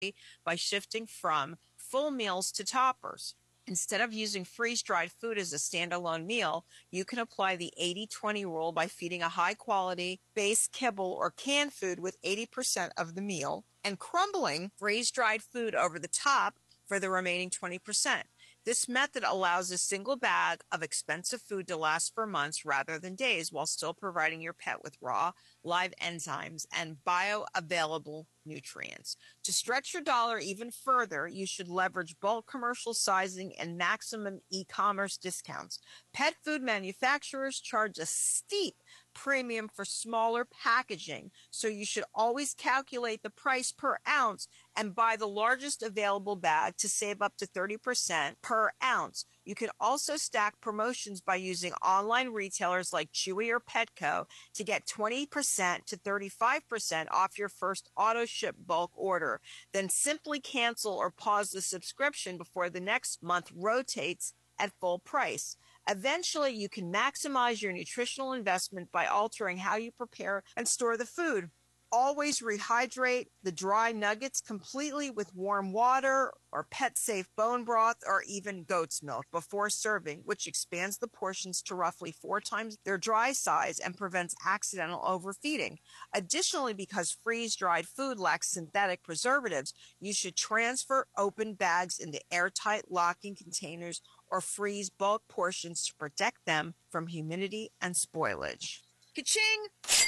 by shifting from full meals to toppers. Instead of using freeze-dried food as a standalone meal, you can apply the 80-20 rule by feeding a high-quality base kibble or canned food with 80% of the meal and crumbling freeze-dried food over the top for the remaining 20%. This method allows a single bag of expensive food to last for months rather than days while still providing your pet with raw, live enzymes and bioavailable nutrients. To stretch your dollar even further, you should leverage bulk commercial sizing and maximum e-commerce discounts. Pet food manufacturers charge a steep premium for smaller packaging, so you should always calculate the price per ounce and buy the largest available bag to save up to 30% per ounce. You can also stack promotions by using online retailers like Chewy or Petco to get 20% to 35% off your first auto ship bulk order. Then simply cancel or pause the subscription before the next month rotates at full price. Eventually, you can maximize your nutritional investment by altering how you prepare and store the food. Always rehydrate the dry nuggets completely with warm water or pet-safe bone broth or even goat's milk before serving, which expands the portions to roughly 4 times their dry size and prevents accidental overfeeding. Additionally, because freeze-dried food lacks synthetic preservatives, you should transfer open bags into airtight locking containers or freeze bulk portions to protect them from humidity and spoilage. Ka-ching!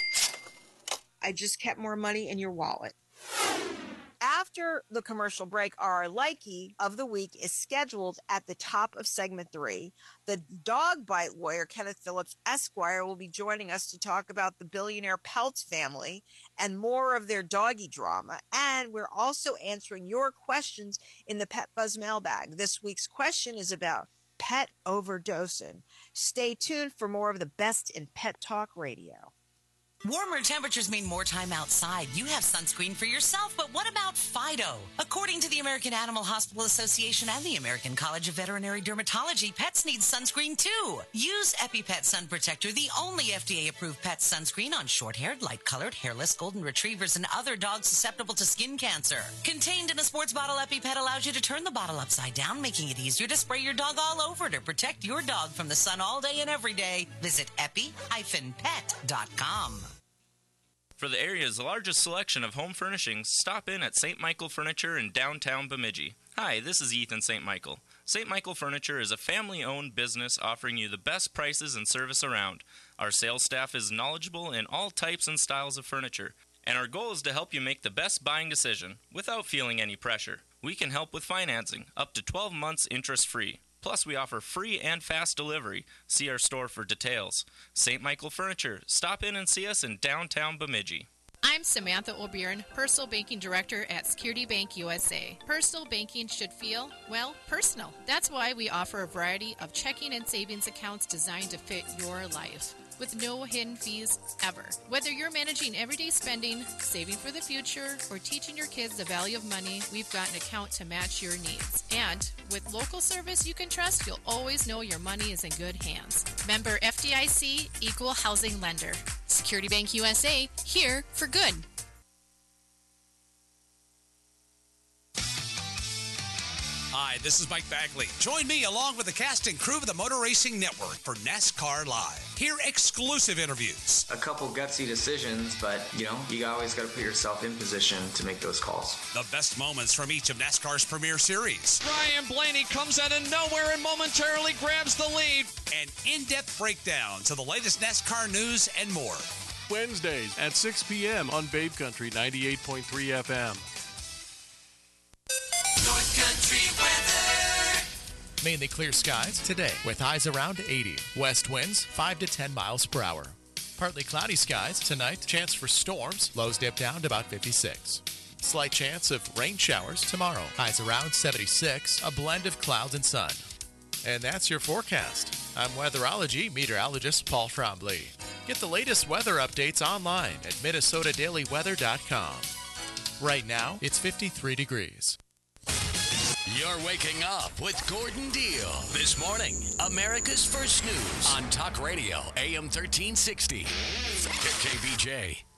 I just kept more money in your wallet. After the commercial break, our likey of the week is scheduled at the top of segment 3. The dog bite lawyer, Kenneth Phillips Esquire, will be joining us to talk about the billionaire Peltz family and more of their doggy drama. And we're also answering your questions in the Pet Buzz mailbag. This week's question is about pet overdosing. Stay tuned for more of the best in Pet Talk Radio. Warmer temperatures mean more time outside. You have sunscreen for yourself, but what about Fido? According to the American Animal Hospital Association and the American College of Veterinary Dermatology, pets need sunscreen too. Use EpiPet Sun Protector, the only FDA-approved pet sunscreen on short-haired, light-colored, hairless golden retrievers and other dogs susceptible to skin cancer. Contained in a sports bottle, EpiPet allows you to turn the bottle upside down, making it easier to spray your dog all over to protect your dog from the sun all day and every day. Visit epi-pet.com. For the area's largest selection of home furnishings, stop in at St. Michael Furniture in downtown Bemidji. Hi, this is Ethan St. Michael. St. Michael Furniture is a family-owned business offering you the best prices and service around. Our sales staff is knowledgeable in all types and styles of furniture, and our goal is to help you make the best buying decision without feeling any pressure. We can help with financing, up to 12 months interest-free. Plus, we offer free and fast delivery. See our store for details. St. Michael Furniture. Stop in and see us in downtown Bemidji. I'm Samantha O'Byrne, Personal Banking Director at Security Bank USA. Personal banking should feel, well, personal. That's why we offer a variety of checking and savings accounts designed to fit your life, with no hidden fees ever. Whether you're managing everyday spending, saving for the future, or teaching your kids the value of money, we've got an account to match your needs. And with local service you can trust, you'll always know your money is in good hands. Member FDIC, Equal Housing Lender. Security Bank USA, here for good. Hi, this is Mike Bagley. Join me along with the cast and crew of the Motor Racing Network for NASCAR Live. Hear exclusive interviews. A couple gutsy decisions, but, you always got to put yourself in position to make those calls. The best moments from each of NASCAR's premier series. Ryan Blaney comes out of nowhere and momentarily grabs the lead. And in-depth breakdowns of the latest NASCAR news and more. Wednesdays at 6 p.m. on Babe Country 98.3 FM. North Country weather. Mainly clear skies today with highs around 80. West winds 5 to 10 miles per hour. Partly cloudy skies tonight. Chance for storms. Lows dip down to about 56. Slight chance of rain showers tomorrow. Highs around 76. A blend of clouds and sun. And that's your forecast. I'm weatherology meteorologist Paul Trombley. Get the latest weather updates online at minnesotadailyweather.com. Right now, it's 53 degrees. You're waking up with Gordon Deal. This morning, America's First News on Talk Radio, AM 1360. KBJ.